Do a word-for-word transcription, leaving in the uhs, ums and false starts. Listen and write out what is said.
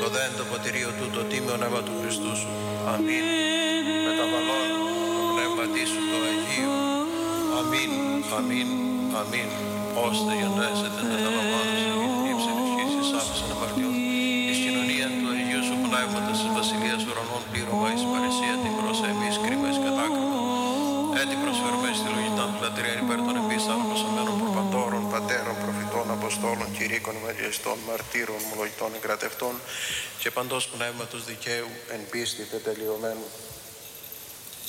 το δέν το ποτηρίο του, το τίμιο νεύμα του Χριστού σου. Αμήν. Μεταβαλών το πνεύματί σου το Αγίο. Αμήν, αμήν, αμήν. Ώστε γεννέσετε μεταλαμβάνος ύψη ευχής εις άφησαν αμαρτιών. Εις κοινωνία του Αγίου σου πνεύματος της Βασιλείας ουρανών πλήρωμα εις παρεσία την προς εμείς κρίμα εις κατάκριμα. Έτσι προσφέρουμε στη λογητά του λατρείαν υπέρ των εμείς αναποσαμένων προπαντώρων, πατέρων, προφητών, αποστόλων, κηρύκων, ευαγγελιστών, μαρτύρων, ομολογητών, εγκρατευτών και παντός πνεύματος δικαίου εν πίστη τετελειωμένου.